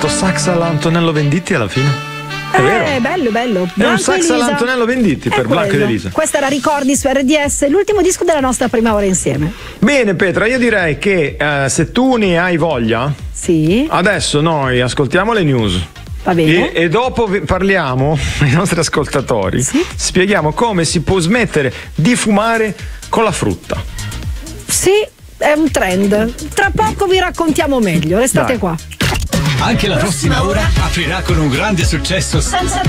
fatto sax all'Antonello Venditti alla fine. È vero? Bello. È un sax all'Antonello Venditti per Blanco ed Elisa. Questa era Ricordi su RDS, l'ultimo disco della nostra prima ora insieme. Bene Petra, io direi che se tu ne hai voglia, sì, adesso noi ascoltiamo le news. Va bene. E dopo parliamo ai nostri ascoltatori, sì, spieghiamo come si può smettere di fumare con la frutta. Sì, è un trend. Tra poco vi raccontiamo meglio, restate qua. Anche la prossima ora aprirà con un grande successo senza